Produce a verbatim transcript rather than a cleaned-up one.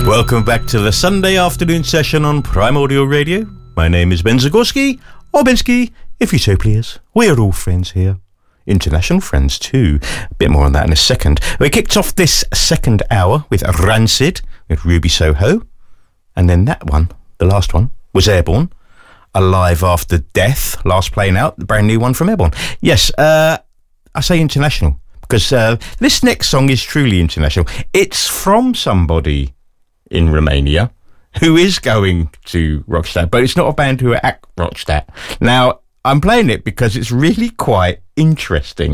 Welcome back to the Sunday afternoon session on Prime Audio Radio. My name is Ben Zagorski, or Bensky, if you so please. We're all friends here. International friends too. A bit more on that in a second. We kicked off this second hour with Rancid, with Ruby Soho. And then that one, the last one, was Airborne. Alive After Death, last playing out, the brand new one from Airborne. Yes, uh, I say international, because uh, this next song is truly international. It's from somebody in Romania who is going to Rockstadt, but it's not a band who are at Rockstadt. Now, I'm playing it because it's really quite interesting.